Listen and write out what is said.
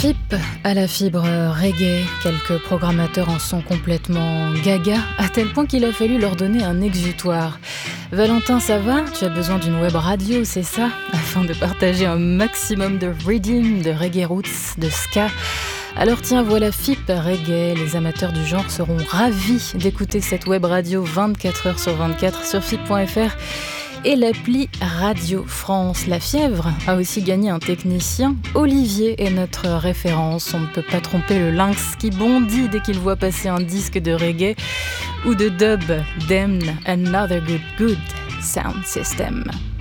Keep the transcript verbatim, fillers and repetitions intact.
F I P à la fibre reggae, quelques programmateurs en sont complètement gaga, à tel point qu'il a fallu leur donner un exutoire. Valentin, ça va ? Tu as besoin d'une web radio, c'est ça ? Afin de partager un maximum de rhythm, de reggae roots, de ska. Alors tiens, voilà F I P reggae, les amateurs du genre seront ravis d'écouter cette web radio vingt-quatre heures sur vingt-quatre sur F I P point F R. Et l'appli Radio France. La Fièvre a aussi gagné un technicien. Olivier est notre référence. On ne peut pas tromper le lynx qui bondit dès qu'il voit passer un disque de reggae ou de dub. Damn, another good good sound system.